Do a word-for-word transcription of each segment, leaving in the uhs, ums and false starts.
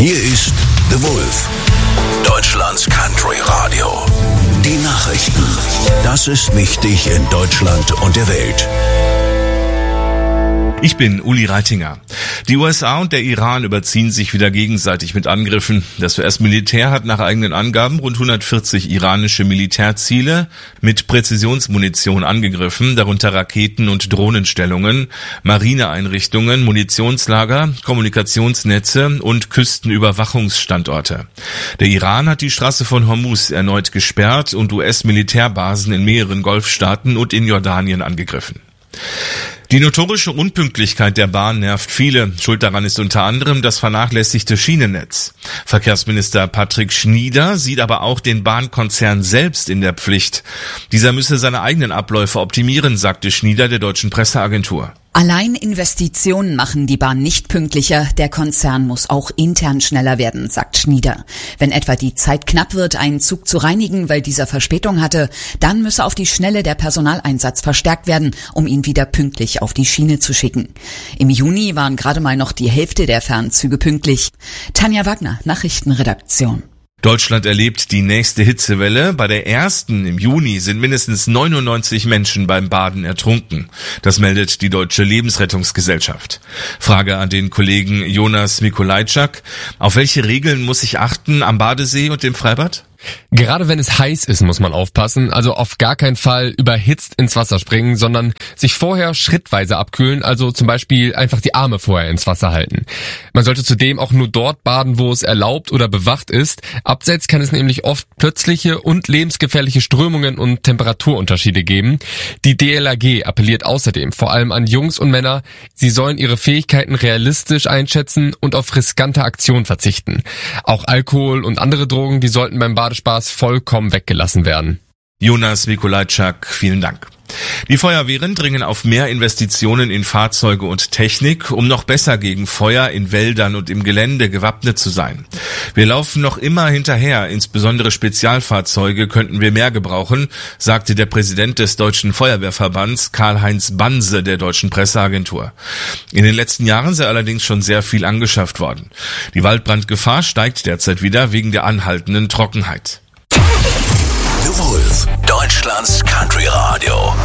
Hier ist The Wolf, Deutschlands Country Radio. Die Nachrichten. Das ist wichtig in Deutschland und der Welt. Ich bin Uli Reitinger. Die U S A und der Iran überziehen sich wieder gegenseitig mit Angriffen. Das U S-Militär hat nach eigenen Angaben rund hundertvierzig iranische Militärziele mit Präzisionsmunition angegriffen, darunter Raketen- und Drohnenstellungen, Marineeinrichtungen, Munitionslager, Kommunikationsnetze und Küstenüberwachungsstandorte. Der Iran hat die Straße von Hormuz erneut gesperrt und U S-Militärbasen in mehreren Golfstaaten und in Jordanien angegriffen. Die notorische Unpünktlichkeit der Bahn nervt viele. Schuld daran ist unter anderem das vernachlässigte Schienennetz. Verkehrsminister Patrick Schnieder sieht aber auch den Bahnkonzern selbst in der Pflicht. Dieser müsse seine eigenen Abläufe optimieren, sagte Schnieder der deutschen Presseagentur. Allein Investitionen machen die Bahn nicht pünktlicher. Der Konzern muss auch intern schneller werden, sagt Schnieder. Wenn etwa die Zeit knapp wird, einen Zug zu reinigen, weil dieser Verspätung hatte, dann müsse auf die Schnelle der Personaleinsatz verstärkt werden, um ihn wieder pünktlich auf die Schiene zu schicken. Im Juni waren gerade mal noch die Hälfte der Fernzüge pünktlich. Tanja Wagner, Nachrichtenredaktion. Deutschland erlebt die nächste Hitzewelle. Bei der ersten im Juni sind mindestens neunundneunzig Menschen beim Baden ertrunken. Das meldet die Deutsche Lebensrettungsgesellschaft. Frage an den Kollegen Jonas Mikolajczak. Auf welche Regeln muss ich achten am Badesee und dem Freibad? Gerade wenn es heiß ist, muss man aufpassen, also auf gar keinen Fall überhitzt ins Wasser springen, sondern sich vorher schrittweise abkühlen, also zum Beispiel einfach die Arme vorher ins Wasser halten. Man sollte zudem auch nur dort baden, wo es erlaubt oder bewacht ist. Abseits kann es nämlich oft plötzliche und lebensgefährliche Strömungen und Temperaturunterschiede geben. Die D L R G appelliert außerdem vor allem an Jungs und Männer, sie sollen ihre Fähigkeiten realistisch einschätzen und auf riskante Aktionen verzichten. Auch Alkohol und andere Drogen, die sollten beim Badespaß vollkommen weggelassen werden. Jonas Mikolajczak, vielen Dank. Die Feuerwehren dringen auf mehr Investitionen in Fahrzeuge und Technik, um noch besser gegen Feuer in Wäldern und im Gelände gewappnet zu sein. Wir laufen noch immer hinterher, insbesondere Spezialfahrzeuge könnten wir mehr gebrauchen, sagte der Präsident des Deutschen Feuerwehrverbands Karl-Heinz Banse der Deutschen Presseagentur. In den letzten Jahren sei allerdings schon sehr viel angeschafft worden. Die Waldbrandgefahr steigt derzeit wieder wegen der anhaltenden Trockenheit. The Wolf, Deutschlands Country Radio.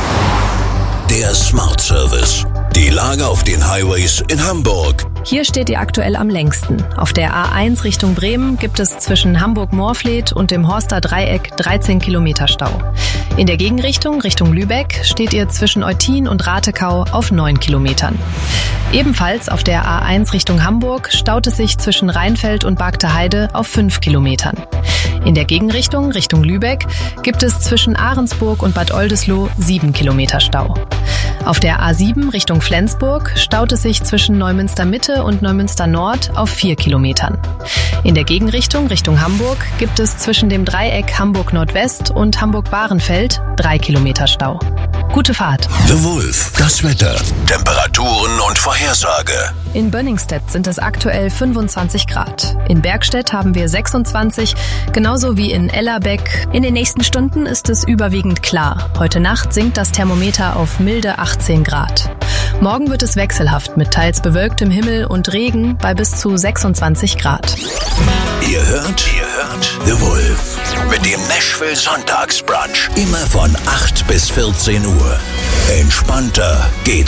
Der Smart Service. Die Lage auf den Highways in Hamburg. Hier steht ihr aktuell am längsten. Auf der A eins Richtung Bremen gibt es zwischen Hamburg-Moorfleet und dem Horster Dreieck dreizehn Kilometer Stau. In der Gegenrichtung, Richtung Lübeck, steht ihr zwischen Eutin und Ratekau auf neun Kilometern. Ebenfalls auf der A eins Richtung Hamburg staut es sich zwischen Rheinfeld und Bargteheide auf fünf Kilometern. In der Gegenrichtung, Richtung Lübeck, gibt es zwischen Ahrensburg und Bad Oldesloe sieben Kilometer Stau. Auf der A sieben Richtung Flensburg staut es sich zwischen Neumünster Mitte und Neumünster Nord auf vier Kilometern. In der Gegenrichtung Richtung Hamburg gibt es zwischen dem Dreieck Hamburg Nordwest und Hamburg-Bahrenfeld drei Kilometer Stau. Gute Fahrt. The Wolf, das Wetter, Temperaturen und Vorhersage. In Bönningstedt sind es aktuell fünfundzwanzig Grad. In Bergstedt haben wir sechsundzwanzig, genauso wie in Ellerbeck. In den nächsten Stunden ist es überwiegend klar. Heute Nacht sinkt das Thermometer auf milde achtzehn Grad. Morgen wird es wechselhaft mit teils bewölktem Himmel und Regen bei bis zu sechsundzwanzig Grad. Ihr hört, ihr hört The Wolf mit dem Nashville Sonntagsbrunch. Immer von acht bis vierzehn Uhr. Entspannter geht's